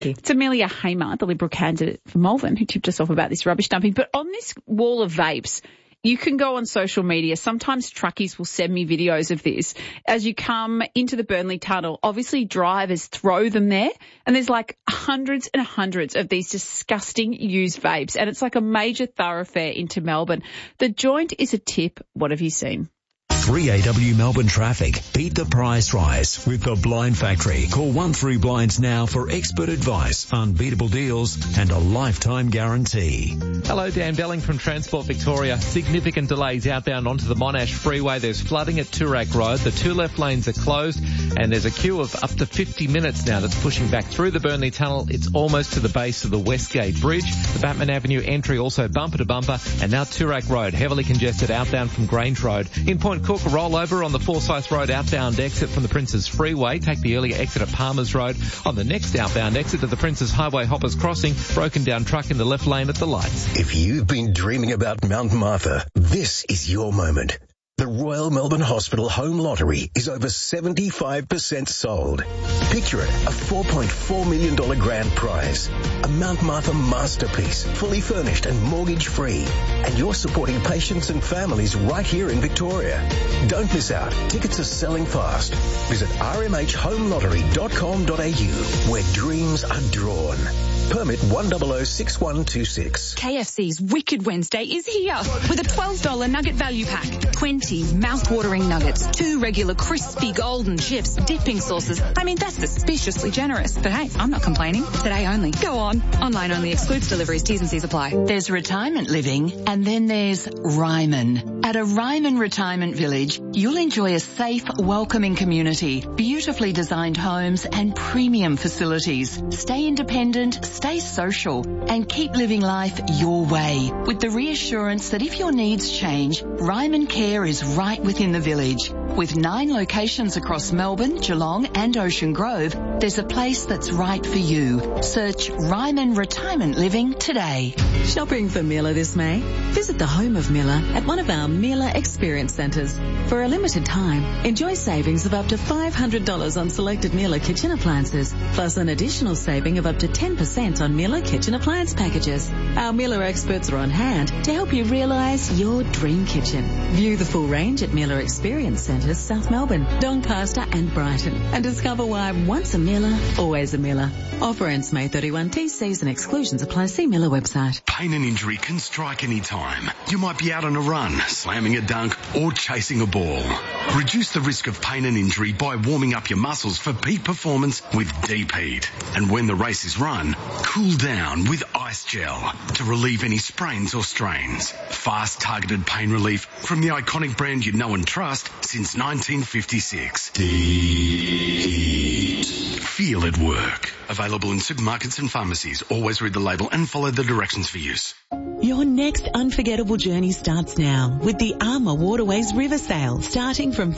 It's Amelia Hamer, the Liberal candidate for Malvern, who tipped us off about this rubbish dumping. But on this wall of vapes, you can go on social media. Sometimes truckies will send me videos of this. As you come into the Burnley Tunnel, obviously drivers throw them there, and there's like hundreds and hundreds of these disgusting used vapes, and it's like a major thoroughfare into Melbourne. The Joint is a tip. What have you seen? 3AW Melbourne traffic. Beat the price rise with the Blind Factory. Call 13Blinds now for expert advice, unbeatable deals and a lifetime guarantee. Hello, Dan Belling from Transport Victoria. Significant delays outbound onto the Monash Freeway. There's flooding at Toorak Road. The two left lanes are closed and there's a queue of up to 50 minutes now that's pushing back through the Burnley Tunnel. It's almost to the base of the Westgate Bridge. The Batman Avenue entry also bumper to bumper, and now Toorak Road heavily congested outbound from Grange Road. In Point Cook, a rollover on the Forsyth Road outbound exit from the Princes Freeway. Take the earlier exit at Palmers Road. On the next outbound exit to the Princes Highway Hoppers Crossing, broken down truck in the left lane at the lights. If you've been dreaming about Mount Martha, this is your moment. The Royal Melbourne Hospital Home Lottery is over 75% sold. Picture it, a $4.4 million grand prize. A Mount Martha masterpiece, fully furnished and mortgage-free. And you're supporting patients and families right here in Victoria. Don't miss out. Tickets are selling fast. Visit rmhlhomelottery.com.au, where dreams are drawn. Permit 1006126. KFC's Wicked Wednesday is here with a $12 nugget value pack. 20 mouth-watering nuggets, 2 regular crispy golden chips, dipping sauces. I mean, that's suspiciously generous. But hey, I'm not complaining. Today only. Go on. Online only. Excludes deliveries. T's and C's apply. There's retirement living and then there's Ryman. At a Ryman retirement village, you'll enjoy a safe, welcoming community, beautifully designed homes and premium facilities. Stay independent, stay social and keep living life your way with the reassurance that if your needs change, Ryman Care is right within the village. With 9 locations across Melbourne, Geelong and Ocean Grove, there's a place that's right for you. Search Ryman Retirement Living today. Shopping for Miller this May? Visit the home of Miller at one of our Miller Experience Centres. For a limited time, enjoy savings of up to $500 on selected Miller kitchen appliances, plus an additional saving of up to 10% on Miller kitchen appliance packages. Our Miller experts are on hand to help you realise your dream kitchen. View the full range at Miller Experience Centres, South Melbourne, Doncaster and Brighton, and discover why once a Miller, always a Miller. Offer ends May 31. TCs and exclusions apply. See Miller website. Pain and injury can strike any time. You might be out on a run, slamming a dunk or chasing a ball. Reduce the risk of pain and injury by warming up your muscles for peak performance with Deep Heat. And when the race is run, cool down with Ice Gel to relieve any sprains or strains. Fast targeted pain relief from the iconic brand you know and trust since 1956. Deep Heat. Feel it work. Available in supermarkets and pharmacies. Always read the label and follow the directions for use. Your next unforgettable journey starts now with the Armour Waterways River Sail, starting from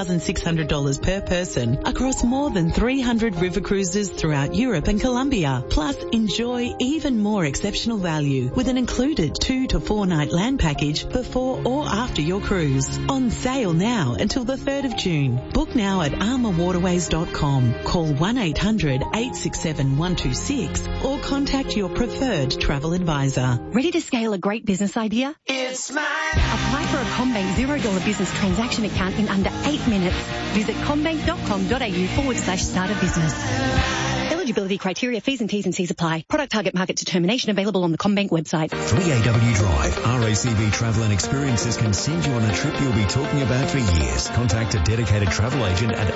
$5,600 per person across more than 300 river cruises throughout Europe and Colombia. Plus, enjoy even more exceptional value with an included 2 to 4 night land package before or after your cruise. On sale now until the 3rd of June. Book now at armourwaterways.com. Call 1-800-867-126 or contact your preferred travel advisor. Ready to scale a great business idea? It's mine. Apply for a CommBank $0 business transaction account in under 8 minutes. Visit commbank.com.au/start a business. Eligibility criteria, fees and T's and C's apply. Product target market determination available on the CommBank website. 3AW Drive. RACV Travel and Experiences can send you on a trip you'll be talking about for years. Contact a dedicated travel agent at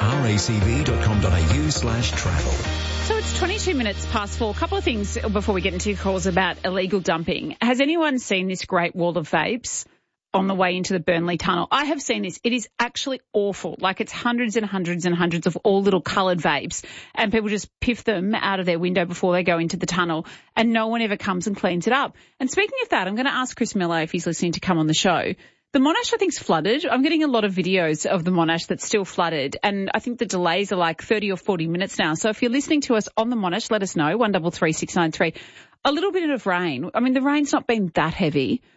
racv.com.au/travel. So it's 22 minutes past 4. A couple of things before we get into your calls about illegal dumping. Has anyone seen this great wall of vapes on the way into the Burnley Tunnel? I have seen this. It is actually awful. Like, it's hundreds and hundreds and hundreds of all little coloured vapes, and people just piff them out of their window before they go into the tunnel, and no one ever comes and cleans it up. And speaking of that, I'm going to ask Chris Miller, if he's listening, to come on the show. The Monash, I think, is flooded. I'm getting a lot of videos of the Monash that's still flooded, and I think the delays are like 30 or 40 minutes now. So if you're listening to us on the Monash, let us know, 133693. A little bit of rain. I mean, the rain's not been that heavy,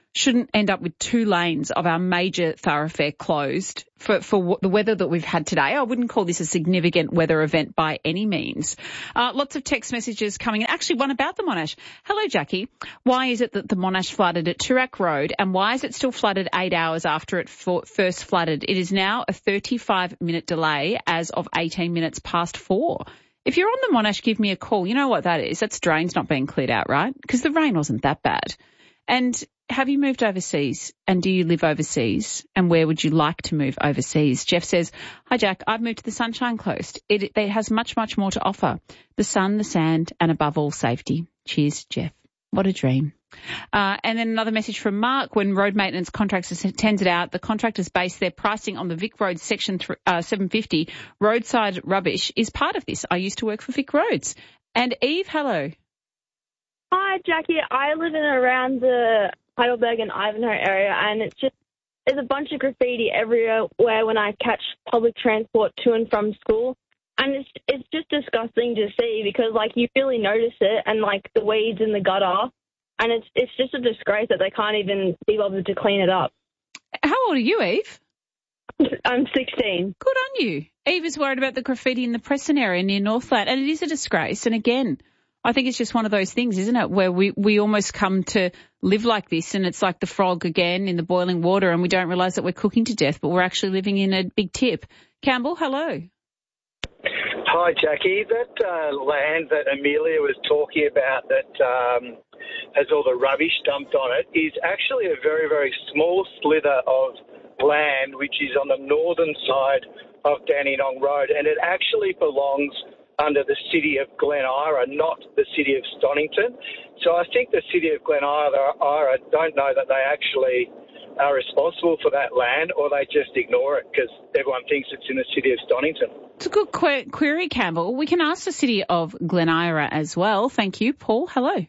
shouldn't end up with 2 lanes of our major thoroughfare closed for the weather that we've had today. I wouldn't call this a significant weather event by any means. Lots of text messages coming in. Actually, one about the Monash. Hello, Jackie. Why is it that the Monash flooded at Toorak Road, and why is it still flooded 8 hours after it first flooded? It is now a 35-minute delay as of 18 minutes past 4. If you're on the Monash, give me a call. You know what that is. That's drains not being cleared out, right? Because the rain wasn't that bad. And have you moved overseas? And do you live overseas? And where would you like to move overseas? Jeff says, hi, Jack. I've moved to the Sunshine Coast. It has much, much more to offer. The sun, the sand, and above all, safety. Cheers, Jeff. What a dream. And then another message from Mark. When road maintenance contractors tended out, the contractors based their pricing on the Vic Roads section 750. Roadside rubbish is part of this. I used to work for Vic Roads. And Eve, hello. Hi, Jackie. I live in around the Heidelberg and Ivanhoe area, and there's a bunch of graffiti everywhere when I catch public transport to and from school. And it's just disgusting to see because, like, you really notice it and, like, the weeds in the gutter. And it's just a disgrace that they can't even be bothered to clean it up. How old are you, Eve? I'm 16. Good on you. Eve is worried about the graffiti in the Preston area near Northland, and it is a disgrace. And, again, I think it's just one of those things, isn't it, where we almost come to live like this, and it's like the frog again in the boiling water, and we don't realise that we're cooking to death, but we're actually living in a big tip. Campbell, hello. Hi, Jackie. That land that Amelia was talking about that has all the rubbish dumped on it is actually a very, very small slither of land which is on the northern side of Dandenong Road, and it actually belongs under the city of Glen Ira, not the city of Stonington. So I think the city of Glen Ira don't know that they actually are responsible for that land, or they just ignore it because everyone thinks it's in the city of Stonington. It's a good query, Campbell. We can ask the city of Glen Ira as well. Thank you. Paul, hello.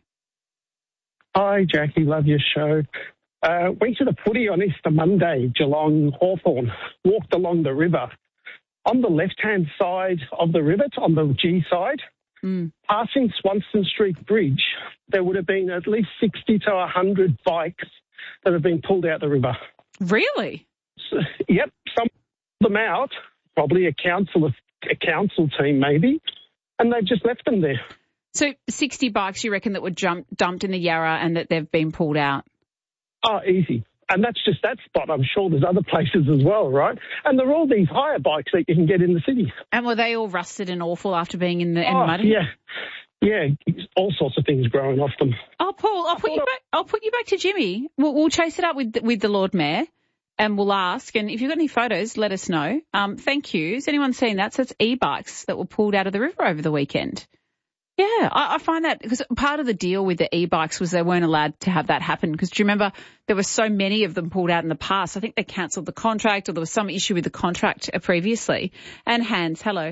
Hi, Jackie. Love your show. Went to the footy on Easter Monday, Geelong Hawthorn. Walked along the river. On the left-hand side of the river, on the G side, passing Swanston Street Bridge, there would have been at least 60 to 100 bikes that have been pulled out the river. Really? So, yep, some of them out, probably a council team maybe, and they've just left them there. So 60 bikes, you reckon, that were dumped in the Yarra and that they've been pulled out? Oh, easy. And that's just that spot. I'm sure there's other places as well, right? And there are all these hire bikes that you can get in the city. And were they all rusted and awful after being in the mud? Yeah, all sorts of things growing off them. Oh, Paul, I'll put you back to Jimmy. We'll chase it up with the Lord Mayor, and we'll ask. And if you've got any photos, let us know. Thank you. Has anyone seen that? So it's e-bikes that were pulled out of the river over the weekend. Yeah, I find that because part of the deal with the e-bikes was they weren't allowed to have that happen because do you remember there were so many of them pulled out in the past? I think they cancelled the contract or there was some issue with the contract previously. And Hans, hello.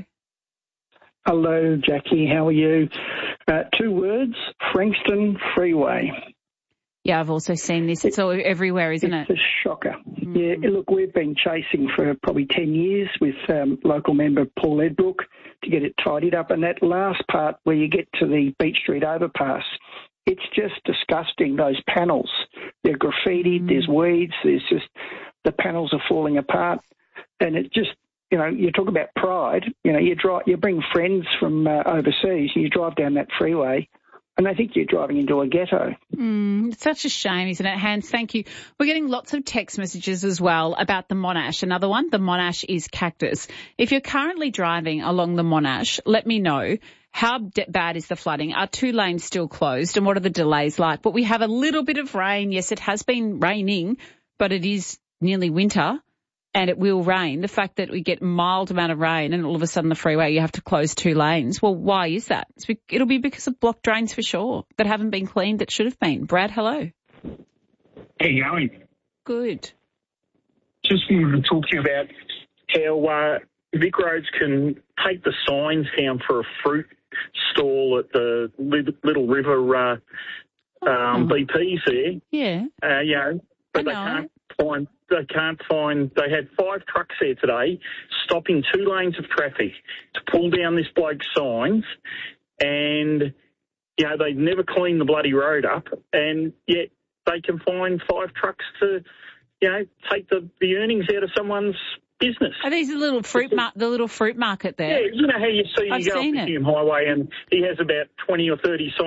Hello, Jackie. How are you? 2 words, Frankston Freeway. Yeah, I've also seen this. It's all everywhere, isn't it? It's a shocker. Yeah, look, we've been chasing for probably 10 years with local member Paul Edbrook to get it tidied up. And that last part where you get to the Beach Street overpass, it's just disgusting, those panels. They're graffitied, there's weeds, the panels are falling apart. And it just, you talk about pride. You bring friends from overseas and you drive down that freeway and they think you're driving into a ghetto. It's such a shame, isn't it, Hans? Thank you. We're getting lots of text messages as well about the Monash. Another one, the Monash is cactus. If you're currently driving along the Monash, let me know. How bad is the flooding? Are 2 lanes still closed and what are the delays like? But we have a little bit of rain. Yes, it has been raining, but it is nearly winter. And it will rain. The fact that we get a mild amount of rain and all of a sudden the freeway you have to close 2 lanes. Well, why is that? It'll be because of blocked drains for sure that haven't been cleaned that should have been. Brad, hello. How you going? Good. Just wanted to talk to you about how Vic Roads can take the signs down for a fruit stall at the Little River BPs there. Yeah. But they can't find, they had 5 trucks there today stopping 2 lanes of traffic to pull down this bloke's signs and, they've never cleaned the bloody road up and yet they can find 5 trucks to, take the earnings out of someone's business. Are these the little fruit market there? Yeah, you know how you see you go up the Hume Highway and he has about 20 or 30